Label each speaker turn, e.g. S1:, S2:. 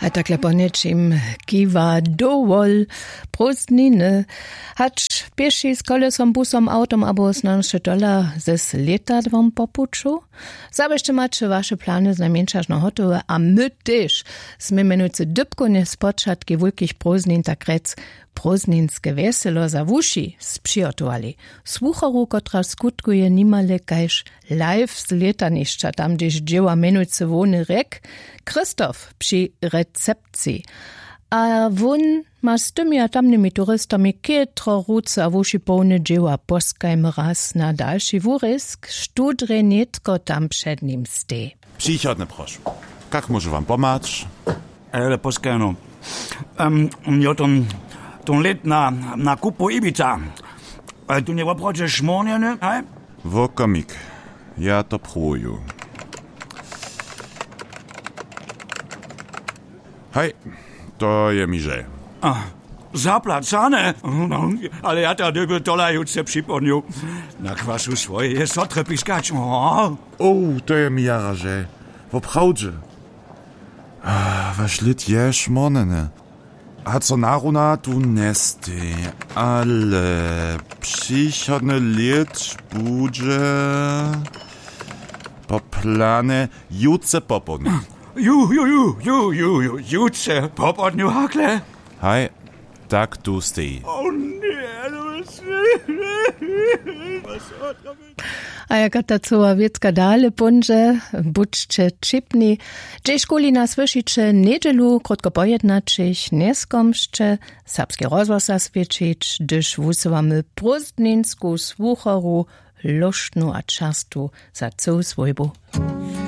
S1: A takle po niečím kiwa dowol prózdniny. Hacz pieši z kolesom, busom, autom abo $12 ze letadłom po puczu? Zabešte macie wasze plany znajmniejszażno hotowe, a my też sme menujcy dybkonie z początki wielkich prózdnin tak rec prózdninske weselo za wuši spřijotovali. Słuchoru, kotra skutkuje nimale kajž live z letanišća, tam gdyż dzieła menujcy wony rek, Krzysztof przy recepcji. A won ma z tymi a tamnymi turystami kietro ruce a wuši pełne dzieła poskajmy raz na dalszy wurysk, študre netko tam przed nim stej.
S2: Przychodne proszę. Jak może wam pomóc?
S3: Ale poskajno. Ja ton let na kupu Ibiza. Tu nie łaprocie szmoniany, hej?
S2: Wokomik. Ja to próbuję. Hej, to je mi że.
S3: Zaplacane? No, ale ja ta dyby tolajuce przypomniał. Na kwasu swoje jest otrepiskać.
S2: To je mi jara że. Woprawdzie. Was lit je szmonene. A co naruna tu nesty, ale przychodne lit budże po plane juce popodnie.
S3: Juce popodniu hakle?
S2: Hej, tak tu stoi.
S3: O nie,
S1: A jaka ta cała wiecka dale punże, budźcie čipni, gdzie szkoli nas wyszycze niedzielu, krótko pojednaczyć, nieskomszcze, serbskie rozwój zaswiecić, gdyż wusywamy prózdninsku słuchoru, luštnu a častu za całą swojbu.